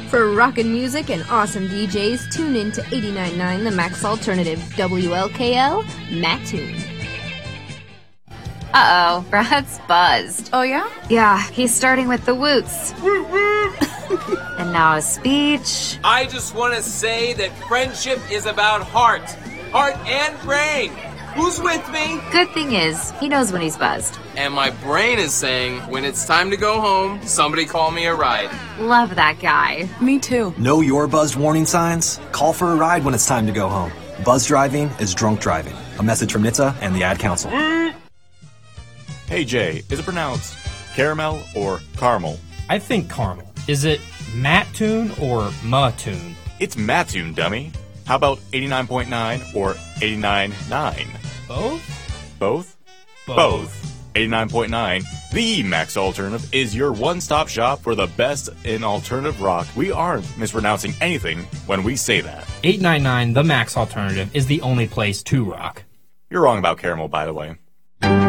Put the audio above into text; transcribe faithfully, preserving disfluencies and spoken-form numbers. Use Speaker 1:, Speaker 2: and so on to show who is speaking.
Speaker 1: For rockin' music and awesome D Js, tune in to eighty-nine point nine The Max Alternative, W L K L, Mattoon.
Speaker 2: Uh-oh, Brad's buzzed.
Speaker 3: Oh, yeah?
Speaker 2: Yeah, he's starting with the woots. And now a speech.
Speaker 4: I just want to say that friendship is about heart. Heart and brain. Who's with me?
Speaker 2: Good thing is, he knows when he's buzzed.
Speaker 4: And my brain is saying, when it's time to go home, somebody call me a ride.
Speaker 2: Love that guy.
Speaker 3: Me too.
Speaker 5: Know your buzzed warning signs? Call for a ride when it's time to go home. Buzz driving is drunk driving. A message from N H T S A and the Ad Council.
Speaker 6: Hey Jay, is it pronounced caramel or caramel?
Speaker 7: I think caramel. Is it Mattoon or Mattoon?
Speaker 6: It's Mattoon, dummy. How about eighty-nine point nine or eighty-nine point nine?
Speaker 7: Both?
Speaker 6: Both? Both. eighty-nine point nine, the Max Alternative, is your one-stop shop for the best in alternative rock. We aren't mispronouncing anything when we say that.
Speaker 7: eight ninety-nine The Max Alternative is the only place to rock.
Speaker 6: You're wrong about caramel, by the way.